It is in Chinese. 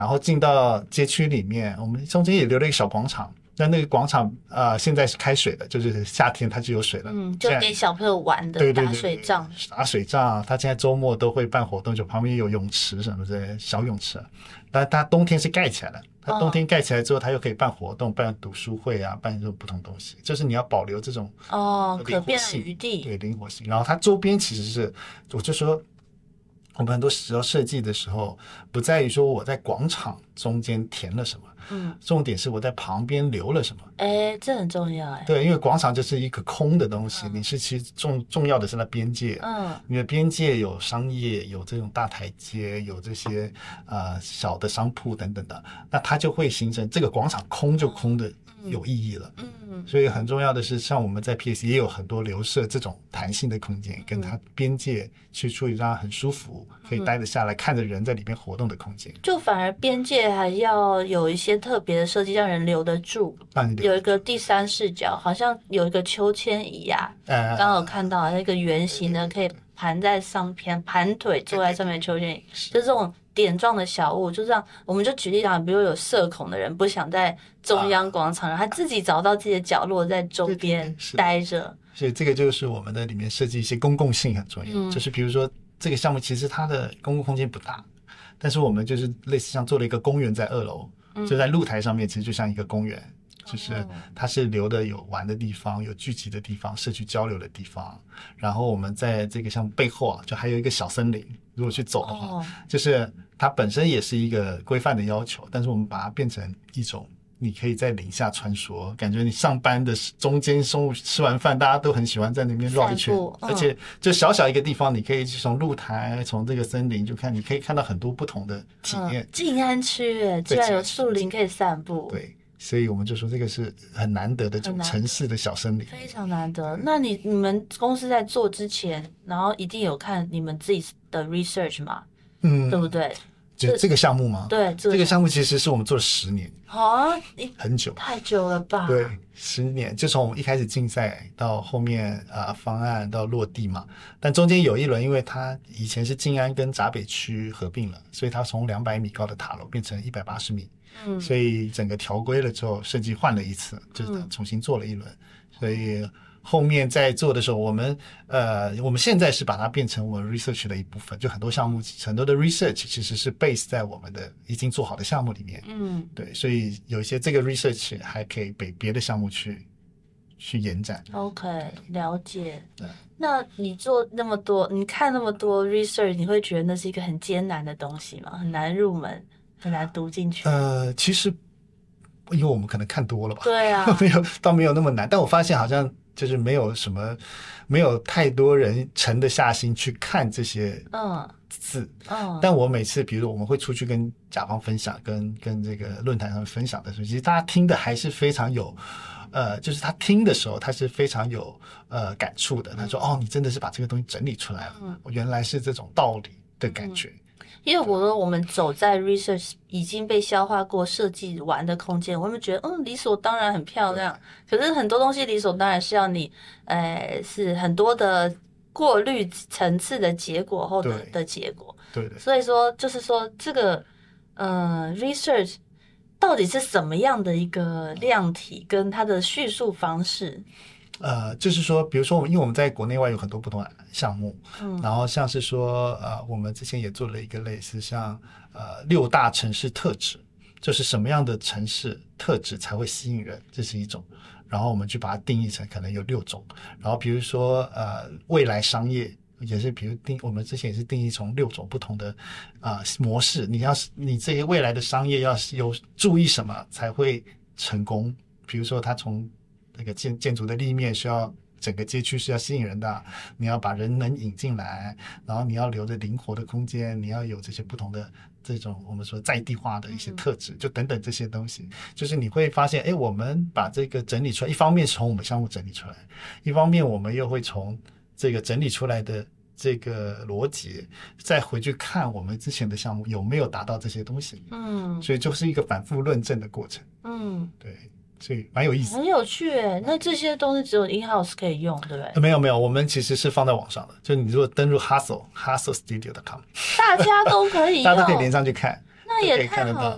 然后进到街区里面，我们中间也留了一个小广场。但那个广场现在是开水的，就是夏天它就有水了， 就给小朋友玩的， 对打水仗。 打水仗，它现在周末都会办活动，就旁边有泳池什么的小泳池。但它冬天是盖起来的，它冬天盖起来之后，它又可以办活动，办读书会啊，办这种不同东西。就是你要保留这种可变的余地， 对，灵活性。然后它周边其实是，我就说。我们很多时候设计的时候，不在于说我在广场中间填了什么，重点是我在旁边留了什么。 这很重要对，因为广场就是一个空的东西，你是其实重要的是那边界。你的边界有商业，有这种大台阶，有这些小的商铺等等的，那它就会形成这个广场空就空的有意义了。所以很重要的是，像我们在 PS 也有很多留设这种弹性的空间，跟它边界去处理，让它很舒服，可以待得下来，看着人在里面活动的空间。 就反而边界还要有一些特别的设计，让人留得住。有一个第三视角，好像有一个秋千椅啊，刚刚有看到那个圆形的，可以盘在上边，盘腿坐在上面的秋千椅，就这种点状的小物，就这样，我们就举例讲，比如有社恐的人不想在中央广场，他自己找到自己的角落，在周边待着。 所以这个就是我们的里面设计一些公共性很重要，就是比如说这个项目其实它的公共空间不大，但是我们就是类似像做了一个公园在2楼，就在露台上面，其实就像一个公园。就是它是留的有玩的地方，有聚集的地方，社区交流的地方。然后我们在这个项目背后就还有一个小森林，如果去走的话，就是它本身也是一个规范的要求，但是我们把它变成一种你可以在林下穿梭，感觉你上班的中间中午吃完饭，大家都很喜欢在那边绕一圈，而且就小小一个地方，你可以从露台，从这个森林你可以看到很多不同的体验。 静安区居然有树林可以散步， 对。所以我们就说这个是很难得的这种城市的小森林， 非常难得。那你们公司在做之前，然后一定有看你们自己的 research 嘛？对不对？ 这个项目吗？ 对， 这个项目其实是我们做了10年，很久， 太久了吧？ 对，10年，就从我们一开始竞赛到后面方案到落地嘛。但中间有一轮，因为它以前是静安跟闸北区合并了，所以它从200米高的塔楼变成180米。所以整个调规了之后，设计换了一次，就是重新做了一轮。所以后面在做的时候，我们现在是把它变成我们 research 的一部分，就很多项目很多的 research 其实是 base 在我们的已经做好的项目里面。对，所以有一些这个 research 还可以被别的项目去延展。 OK， 了解。那你做那么多，你看那么多 research， 你会觉得那是一个很艰难的东西吗？很难入门？很难读进去。 其实因为我们可能看多了吧， 对啊， 倒没有那么难。但我发现好像就是没有太多人沉得下心去看这些字。但我每次比如我们会出去跟甲方分享，跟这个论坛上分享的时候，其实大家听的还是非常有就是他听的时候他是非常有感触的。他说你真的是把这个东西整理出来了，原来是这种道理的感觉。 因为我们走在 research 已经被消化过设计完的空间，我们觉得理所当然很漂亮，可是很多东西理所当然是要你是很多的过滤层次的结果后的结果。 对的。 所以说就是说这个research 到底是什么样的一个量体跟它的叙述方式？ 就是说比如说因为我们在国内外有很多不同的项目，然后像是说我们之前也做了一个类似像6大城市特质，就是什么样的城市特质才会吸引人，这是一种。然后我们就把它定义成可能有6种。然后比如说未来商业也是，比如我们之前也是定义从6种不同的模式，你这些未来的商业要有注意什么才会成功。比如说它从那个建筑的立面需要整个街区是要吸引人的，你要把人能引进来，然后你要留着灵活的空间，你要有这些不同的这种我们说在地化的一些特质，就等等这些东西。就是你会发现我们把这个整理出来，一方面是从我们项目整理出来，一方面我们又会从这个整理出来的这个逻辑再回去看我们之前的项目有没有达到这些东西。所以就是一个反复论证的过程。对，所以蛮有意思， 很有趣耶。那这些东西只有 in-house 可以用，对不对？ 没有，我们其实是放在网上的，就你如果登入 hustlestudio.com， 大家都可以用， 大家都可以连上去看， 那也太好了